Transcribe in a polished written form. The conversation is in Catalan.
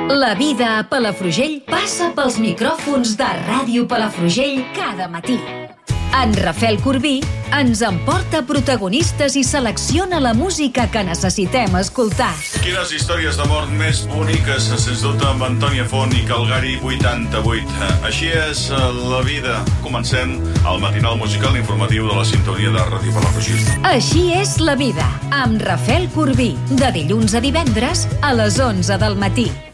La vida a Palafrugell passa pels micròfons de Ràdio Palafrugell cada matí. En Rafael Corbí ens emporta protagonistes i selecciona la música que necessitem escoltar. Quines històries d'amor més boniques, sens dubte, amb Antònia Font i Calgari 88. Així és la vida. Comencem el matinal musical informatiu de la sintonia de Ràdio Palafrugell. Així és la vida, amb Rafael Corbí, de dilluns a divendres a les 11 del matí.